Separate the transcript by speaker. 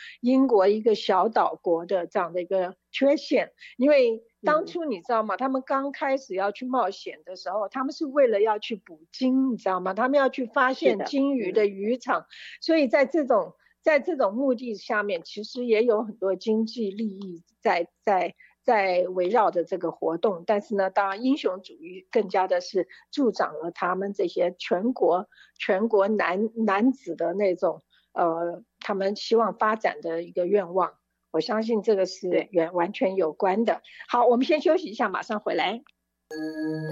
Speaker 1: 英国一个小岛国的这样的一个缺陷。因为当初你知道吗，他们刚开始要去冒险的时候，他们是为了要去捕鲸，你知道吗？他们要去发现鲸鱼的渔场，所以在这种目的下面，其实也有很多经济利益在围绕着这个活动。但是呢，当然英雄主义更加的是助长了他们这些全国男子的那种他们希望发展的一个愿望。我相信这个是完全有关的。好，我们先休息一下，马上回来。